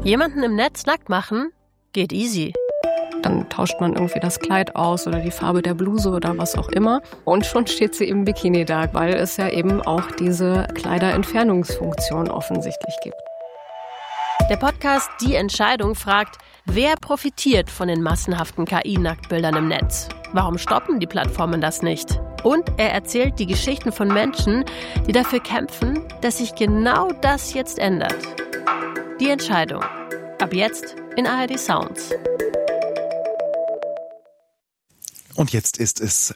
Jemanden im Netz nackt machen? Geht easy. Dann tauscht man irgendwie das Kleid aus oder die Farbe der Bluse oder was auch immer. Und schon steht sie im Bikini da, weil es ja eben auch diese Kleiderentfernungsfunktion offensichtlich gibt. Der Podcast Die Entscheidung fragt, wer profitiert von den massenhaften KI-Nacktbildern im Netz? Warum stoppen die Plattformen das nicht? Und er erzählt die Geschichten von Menschen, die dafür kämpfen, dass sich genau das jetzt ändert. Die Entscheidung. Ab jetzt in ARD Sounds. Und jetzt ist es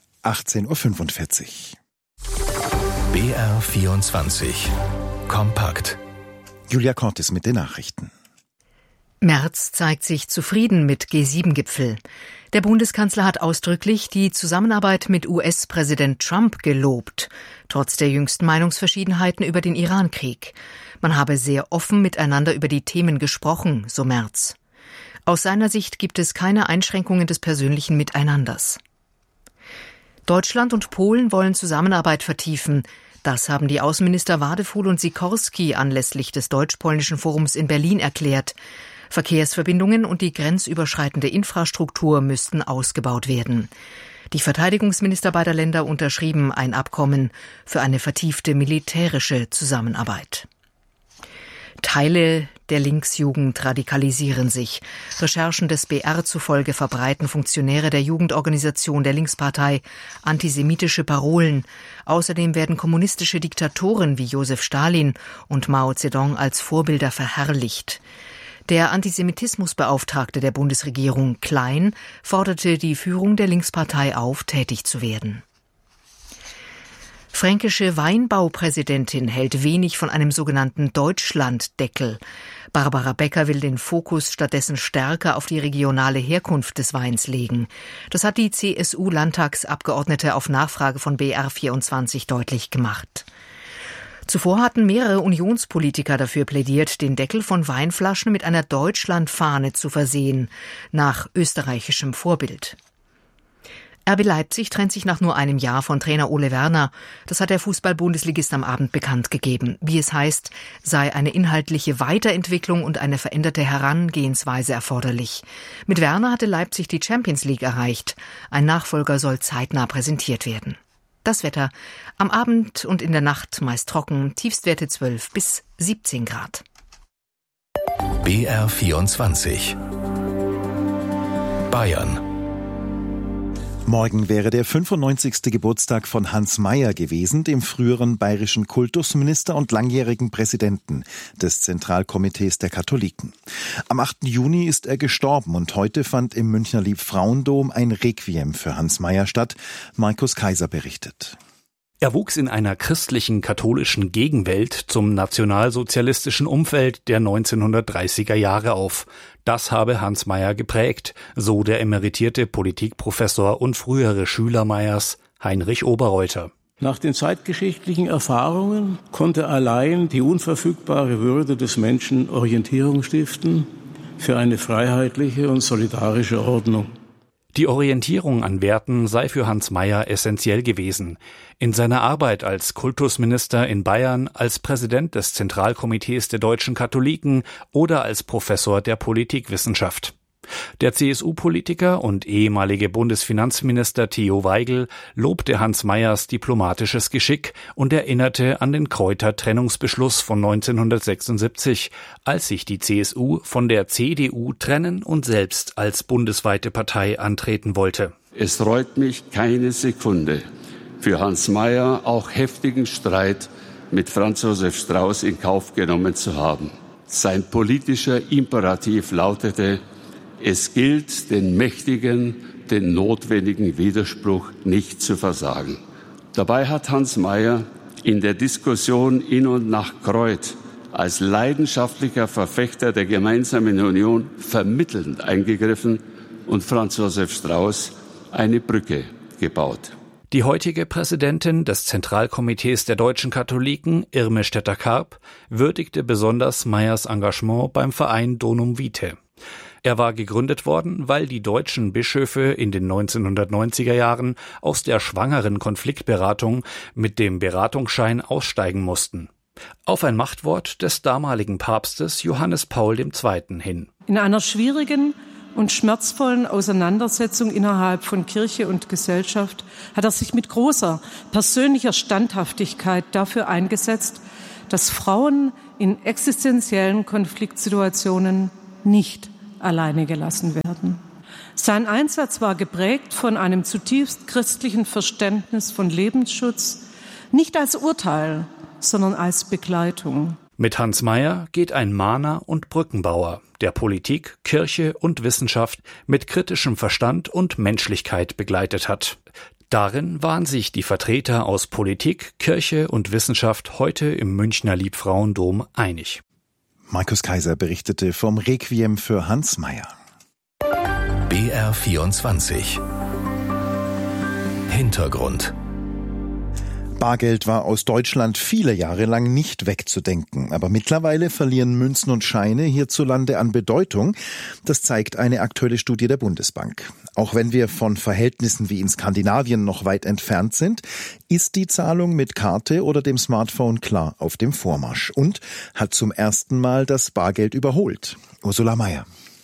18.45 Uhr. BR24 Kompakt. Julia Cortis mit den Nachrichten. Merz zeigt sich zufrieden mit G7-Gipfel. Der Bundeskanzler hat ausdrücklich die Zusammenarbeit mit US-Präsident Trump gelobt, trotz der jüngsten Meinungsverschiedenheiten über den Iran-Krieg. Man habe sehr offen miteinander über die Themen gesprochen, so Merz. Aus seiner Sicht gibt es keine Einschränkungen des persönlichen Miteinanders. Deutschland und Polen wollen Zusammenarbeit vertiefen. Das haben die Außenminister Wadefuhl und Sikorski anlässlich des Deutsch-Polnischen Forums in Berlin erklärt. Verkehrsverbindungen und die grenzüberschreitende Infrastruktur müssten ausgebaut werden. Die Verteidigungsminister beider Länder unterschrieben ein Abkommen für eine vertiefte militärische Zusammenarbeit. Teile der Linksjugend radikalisieren sich. Recherchen des BR zufolge verbreiten Funktionäre der Jugendorganisation der Linkspartei antisemitische Parolen. Außerdem werden kommunistische Diktatoren wie Josef Stalin und Mao Zedong als Vorbilder verherrlicht. Der Antisemitismusbeauftragte der Bundesregierung Klein forderte die Führung der Linkspartei auf, tätig zu werden. Fränkische Weinbaupräsidentin hält wenig von einem sogenannten Deutschlanddeckel. Barbara Becker will den Fokus stattdessen stärker auf die regionale Herkunft des Weins legen. Das hat die CSU-Landtagsabgeordnete auf Nachfrage von BR24 deutlich gemacht. Zuvor hatten mehrere Unionspolitiker dafür plädiert, den Deckel von Weinflaschen mit einer Deutschlandfahne zu versehen, nach österreichischem Vorbild. RB Leipzig trennt sich nach nur einem Jahr von Trainer Ole Werner. Das hat der Fußball-Bundesligist am Abend bekannt gegeben. Wie es heißt, sei eine inhaltliche Weiterentwicklung und eine veränderte Herangehensweise erforderlich. Mit Werner hatte Leipzig die Champions League erreicht. Ein Nachfolger soll zeitnah präsentiert werden. Das Wetter: am Abend und in der Nacht meist trocken, Tiefstwerte 12 bis 17 Grad. BR24 Bayern. Morgen wäre der 95. Geburtstag von Hans Mayer gewesen, dem früheren bayerischen Kultusminister und langjährigen Präsidenten des Zentralkomitees der Katholiken. Am 8. Juni ist er gestorben und heute fand im Münchner Liebfrauendom ein Requiem für Hans Mayer statt. Markus Kaiser berichtet. Er wuchs in einer christlichen, katholischen Gegenwelt zum nationalsozialistischen Umfeld der 1930er Jahre auf. Das habe Hans Mayer geprägt, so der emeritierte Politikprofessor und frühere Schüler Mayers, Heinrich Oberreuter. Nach den zeitgeschichtlichen Erfahrungen konnte allein die unverfügbare Würde des Menschen Orientierung stiften für eine freiheitliche und solidarische Ordnung. Die Orientierung an Werten sei für Hans Mayer essentiell gewesen. In seiner Arbeit als Kultusminister in Bayern, als Präsident des Zentralkomitees der deutschen Katholiken oder als Professor der Politikwissenschaft. Der CSU-Politiker und ehemalige Bundesfinanzminister Theo Weigel lobte Hans Mayers diplomatisches Geschick und erinnerte an den Kräuter-Trennungsbeschluss von 1976, als sich die CSU von der CDU trennen und selbst als bundesweite Partei antreten wollte. Es reut mich keine Sekunde, für Hans Mayer auch heftigen Streit mit Franz Josef Strauß in Kauf genommen zu haben. Sein politischer Imperativ lautete: Es gilt, den Mächtigen den notwendigen Widerspruch nicht zu versagen. Dabei hat Hans Mayer in der Diskussion in und nach Kreuth als leidenschaftlicher Verfechter der gemeinsamen Union vermittelnd eingegriffen und Franz Josef Strauß eine Brücke gebaut. Die heutige Präsidentin des Zentralkomitees der deutschen Katholiken, Irme Stetter-Karp, würdigte besonders Mayers Engagement beim Verein Donum Vitae. Er war gegründet worden, weil die deutschen Bischöfe in den 1990er Jahren aus der schwangeren Konfliktberatung mit dem Beratungsschein aussteigen mussten. Auf ein Machtwort des damaligen Papstes Johannes Paul II. Hin. In einer schwierigen und schmerzvollen Auseinandersetzung innerhalb von Kirche und Gesellschaft hat er sich mit großer persönlicher Standhaftigkeit dafür eingesetzt, dass Frauen in existenziellen Konfliktsituationen nicht alleine gelassen werden. Sein Einsatz war geprägt von einem zutiefst christlichen Verständnis von Lebensschutz, nicht als Urteil, sondern als Begleitung. Mit Hans Mayer geht ein Mahner und Brückenbauer, der Politik, Kirche und Wissenschaft mit kritischem Verstand und Menschlichkeit begleitet hat. Darin waren sich die Vertreter aus Politik, Kirche und Wissenschaft heute im Münchner Liebfrauendom einig. Markus Kaiser berichtete vom Requiem für Hans Mayer. BR24 Hintergrund. Bargeld war aus Deutschland viele Jahre lang nicht wegzudenken. Aber mittlerweile verlieren Münzen und Scheine hierzulande an Bedeutung. Das zeigt eine aktuelle Studie der Bundesbank. Auch wenn wir von Verhältnissen wie in Skandinavien noch weit entfernt sind, ist die Zahlung mit Karte oder dem Smartphone klar auf dem Vormarsch und hat zum ersten Mal das Bargeld überholt. Ursula Mayer.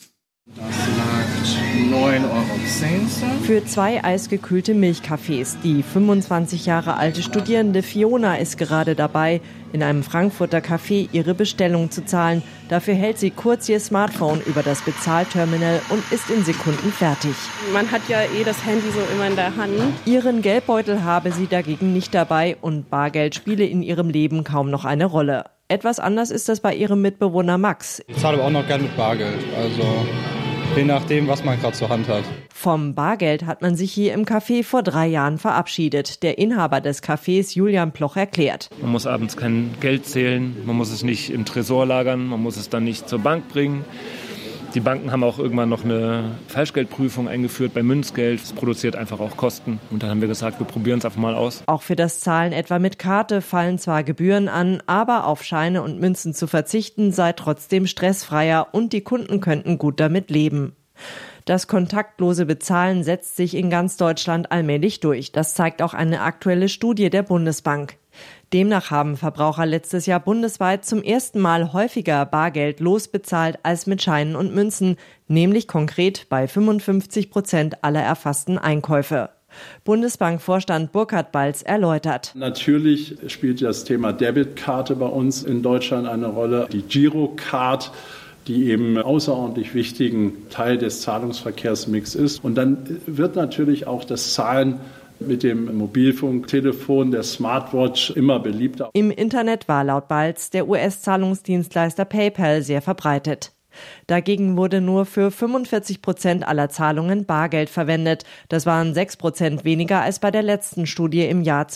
Das lag 9,10 €. Für 2 eisgekühlte Milchkaffees. Die 25 Jahre alte Studierende Fiona ist gerade dabei, in einem Frankfurter Café ihre Bestellung zu zahlen. Dafür hält sie kurz ihr Smartphone über das Bezahlterminal und ist in Sekunden fertig. Man hat ja das Handy so immer in der Hand. Ihren Geldbeutel habe sie dagegen nicht dabei und Bargeld spiele in ihrem Leben kaum noch eine Rolle. Etwas anders ist das bei ihrem Mitbewohner Max. Ich zahle aber auch noch gerne mit Bargeld, also je nachdem, was man gerade zur Hand hat. Vom Bargeld hat man sich hier im Café vor 3 Jahren verabschiedet. Der Inhaber des Cafés, Julian Ploch, erklärt. Man muss abends kein Geld zählen, man muss es nicht im Tresor lagern, man muss es dann nicht zur Bank bringen. Die Banken haben auch irgendwann noch eine Falschgeldprüfung eingeführt bei Münzgeld. Das produziert einfach auch Kosten. Und dann haben wir gesagt, wir probieren es einfach mal aus. Auch für das Zahlen etwa mit Karte fallen zwar Gebühren an, aber auf Scheine und Münzen zu verzichten sei trotzdem stressfreier und die Kunden könnten gut damit leben. Das kontaktlose Bezahlen setzt sich in ganz Deutschland allmählich durch. Das zeigt auch eine aktuelle Studie der Bundesbank. Demnach haben Verbraucher letztes Jahr bundesweit zum ersten Mal häufiger Bargeld losbezahlt als mit Scheinen und Münzen, nämlich konkret bei 55% aller erfassten Einkäufe. Bundesbankvorstand Burkhard Balz erläutert. Natürlich spielt das Thema Debitkarte bei uns in Deutschland eine Rolle. Die Girocard, die eben außerordentlich wichtigen Teil des Zahlungsverkehrsmix ist. Und dann wird natürlich auch das Zahlen mit dem Mobilfunktelefon, der Smartwatch immer beliebter. Im Internet war laut Balz der US-Zahlungsdienstleister PayPal sehr verbreitet. Dagegen wurde nur für 45% aller Zahlungen Bargeld verwendet. Das waren 6% weniger als bei der letzten Studie im Jahr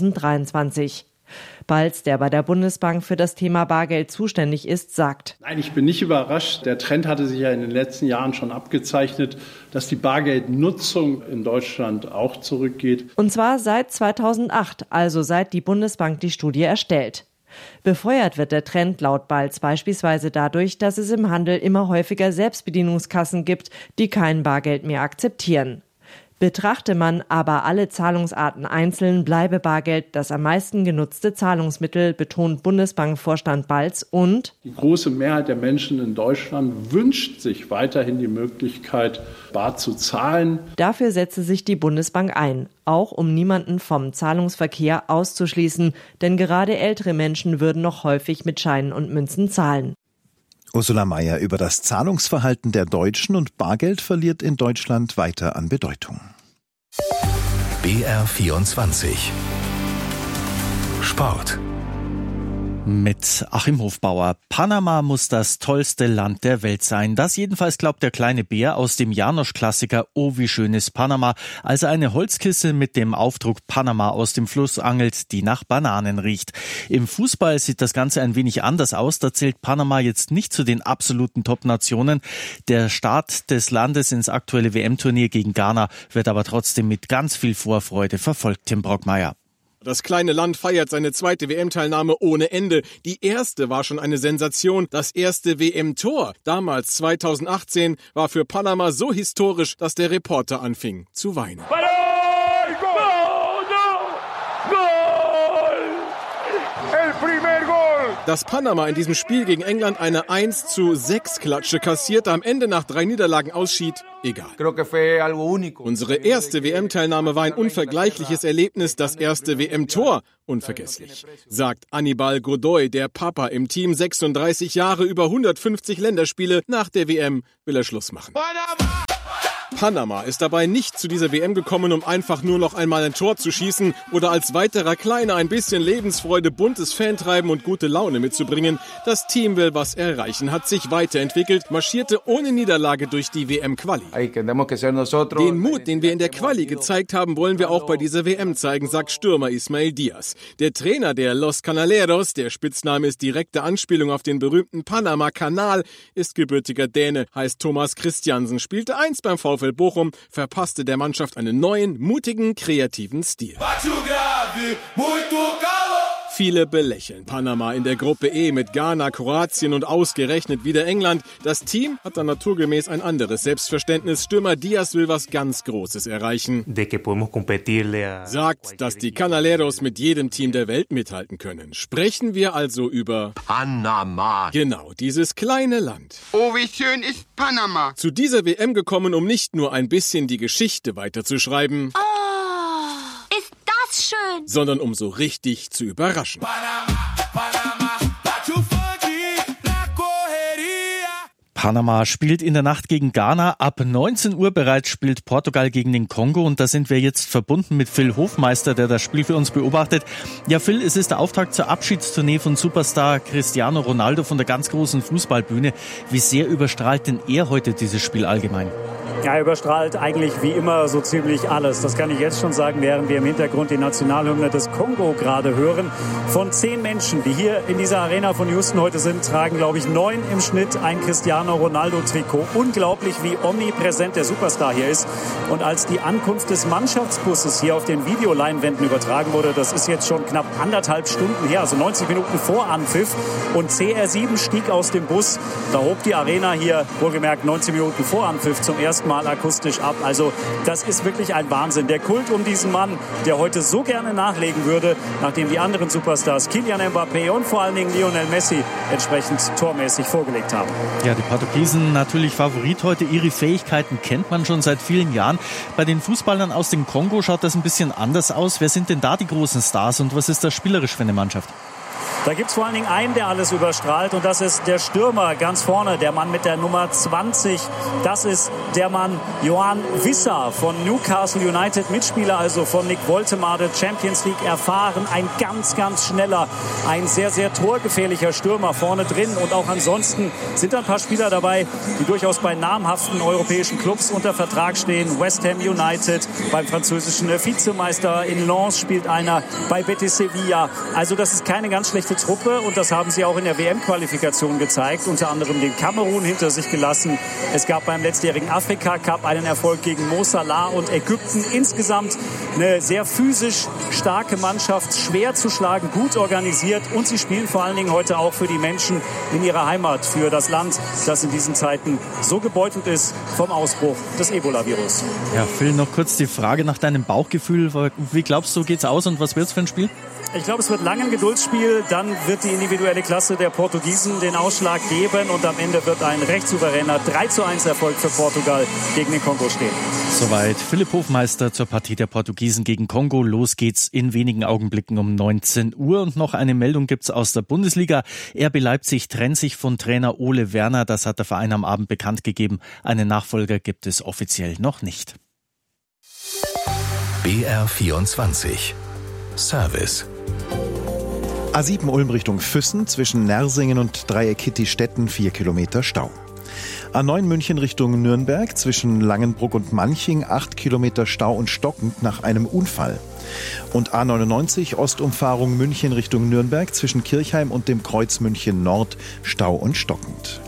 2023. Balz, der bei der Bundesbank für das Thema Bargeld zuständig ist, sagt: Nein, ich bin nicht überrascht. Der Trend hatte sich ja in den letzten Jahren schon abgezeichnet, dass die Bargeldnutzung in Deutschland auch zurückgeht. Und zwar seit 2008, also seit die Bundesbank die Studie erstellt. Befeuert wird der Trend laut Balz beispielsweise dadurch, dass es im Handel immer häufiger Selbstbedienungskassen gibt, die kein Bargeld mehr akzeptieren. Betrachte man aber alle Zahlungsarten einzeln, bleibe Bargeld das am meisten genutzte Zahlungsmittel, betont Bundesbankvorstand Balz. Und die große Mehrheit der Menschen in Deutschland wünscht sich weiterhin die Möglichkeit, bar zu zahlen. Dafür setze sich die Bundesbank ein, auch um niemanden vom Zahlungsverkehr auszuschließen, denn gerade ältere Menschen würden noch häufig mit Scheinen und Münzen zahlen. Ursula Mayer über das Zahlungsverhalten der Deutschen und Bargeld verliert in Deutschland weiter an Bedeutung. BR24 Sport. Mit Achim Hofbauer. Panama muss das tollste Land der Welt sein. Das jedenfalls glaubt der kleine Bär aus dem Janosch-Klassiker Oh, wie schön ist Panama, als er eine Holzkiste mit dem Aufdruck Panama aus dem Fluss angelt, die nach Bananen riecht. Im Fußball sieht das Ganze ein wenig anders aus. Da zählt Panama jetzt nicht zu den absoluten Top-Nationen. Der Start des Landes ins aktuelle WM-Turnier gegen Ghana wird aber trotzdem mit ganz viel Vorfreude verfolgt. Tim Brockmeier. Das kleine Land feiert seine zweite WM-Teilnahme ohne Ende. Die erste war schon eine Sensation. Das erste WM-Tor, damals 2018, war für Panama so historisch, dass der Reporter anfing zu weinen. El primer gol Dass Panama in diesem Spiel gegen England eine 1:6 Klatsche kassiert, am Ende nach 3 Niederlagen ausschied, egal. Unsere erste WM-Teilnahme war ein unvergleichliches Erlebnis, das erste WM-Tor unvergesslich, sagt Aníbal Godoy, der Papa im Team, 36 Jahre, über 150 Länderspiele. Nach der WM will er Schluss machen. Panama ist dabei nicht zu dieser WM gekommen, um einfach nur noch einmal ein Tor zu schießen oder als weiterer Kleiner ein bisschen Lebensfreude, buntes Fantreiben und gute Laune mitzubringen. Das Team will was erreichen, hat sich weiterentwickelt, marschierte ohne Niederlage durch die WM-Quali. Den Mut, den wir in der Quali gezeigt haben, wollen wir auch bei dieser WM zeigen, sagt Stürmer Ismael Díaz. Der Trainer der Los Canaleros, der Spitzname ist direkte Anspielung auf den berühmten Panama-Kanal, ist gebürtiger Däne, heißt Thomas Christiansen, spielte einst beim VfL Bochum, verpasste der Mannschaft einen neuen, mutigen, kreativen Stil. Viele belächeln Panama in der Gruppe E mit Ghana, Kroatien und ausgerechnet wieder England. Das Team hat dann naturgemäß ein anderes Selbstverständnis. Stürmer Díaz will was ganz Großes erreichen. Sagt, dass die Canaleros mit jedem Team der Welt mithalten können. Sprechen wir also über Panama. Genau, dieses kleine Land. Oh, wie schön ist Panama. Zu dieser WM gekommen, um nicht nur ein bisschen die Geschichte weiterzuschreiben. Schön. Sondern um so richtig zu überraschen. Panama spielt in der Nacht gegen Ghana. Ab 19 Uhr bereits spielt Portugal gegen den Kongo. Und da sind wir jetzt verbunden mit Phil Hofmeister, der das Spiel für uns beobachtet. Ja, Phil, es ist der Auftakt zur Abschiedstournee von Superstar Cristiano Ronaldo von der ganz großen Fußballbühne. Wie sehr überstrahlt denn er heute dieses Spiel allgemein? Ja, überstrahlt eigentlich wie immer so ziemlich alles. Das kann ich jetzt schon sagen, während wir im Hintergrund die Nationalhymne des Kongo gerade hören. Von 10 Menschen, die hier in dieser Arena von Houston heute sind, tragen, glaube ich, 9 im Schnitt ein Cristiano Ronaldo-Trikot. Unglaublich, wie omnipräsent der Superstar hier ist. Und als die Ankunft des Mannschaftsbusses hier auf den Videoleinwänden übertragen wurde, das ist jetzt schon knapp 1,5 Stunden her, also 90 Minuten vor Anpfiff. Und CR7 stieg aus dem Bus. Da hob die Arena hier, wohlgemerkt 90 Minuten vor Anpfiff, zum ersten Mal akustisch ab. Also das ist wirklich ein Wahnsinn. Der Kult um diesen Mann, der heute so gerne nachlegen würde, nachdem die anderen Superstars Kylian Mbappé und vor allen Dingen Lionel Messi entsprechend tormäßig vorgelegt haben. Ja, die Portugiesen natürlich Favorit heute. Ihre Fähigkeiten kennt man schon seit vielen Jahren. Bei den Fußballern aus dem Kongo schaut das ein bisschen anders aus. Wer sind denn da die großen Stars und was ist das spielerisch für eine Mannschaft? Da gibt es vor allen Dingen einen, der alles überstrahlt, und das ist der Stürmer ganz vorne, der Mann mit der Nummer 20. Das ist der Mann Yoane Wissa von Newcastle United, Mitspieler also von Nick Woltemade, Champions League erfahren, ein ganz, ganz schneller, ein sehr, sehr torgefährlicher Stürmer vorne drin. Und auch ansonsten sind ein paar Spieler dabei, die durchaus bei namhaften europäischen Clubs unter Vertrag stehen. West Ham United, beim französischen Vizemeister in Lens spielt einer, bei Betis Sevilla. Also das ist keine ganz schlechte Truppe, und das haben sie auch in der WM-Qualifikation gezeigt, unter anderem den Kamerun hinter sich gelassen. Es gab beim letztjährigen Afrika-Cup einen Erfolg gegen Mo Salah und Ägypten. Insgesamt eine sehr physisch starke Mannschaft, schwer zu schlagen, gut organisiert, und sie spielen vor allen Dingen heute auch für die Menschen in ihrer Heimat, für das Land, das in diesen Zeiten so gebeutelt ist vom Ausbruch des Ebola-Virus. Ja, Phil, noch kurz die Frage nach deinem Bauchgefühl. Wie glaubst du, geht's aus und was wird's für ein Spiel? Ich glaube, es wird lange ein Geduldsspiel. Dann wird die individuelle Klasse der Portugiesen den Ausschlag geben, und am Ende wird ein recht souveräner 3:1 Erfolg für Portugal gegen den Kongo stehen. Soweit Philipp Hofmeister zur Partie der Portugiesen gegen Kongo. Los geht's in wenigen Augenblicken um 19 Uhr. Und noch eine Meldung gibt's aus der Bundesliga. RB Leipzig trennt sich von Trainer Ole Werner. Das hat der Verein am Abend bekannt gegeben. Einen Nachfolger gibt es offiziell noch nicht. BR24 Service. A7 Ulm Richtung Füssen, zwischen Nersingen und Dreieck-Hitti-Stetten 4 Kilometer Stau. A9 München Richtung Nürnberg, zwischen Langenbruck und Manching 8 Kilometer Stau und stockend nach einem Unfall. Und A99 Ostumfahrung München Richtung Nürnberg, zwischen Kirchheim und dem Kreuz München Nord Stau und stockend.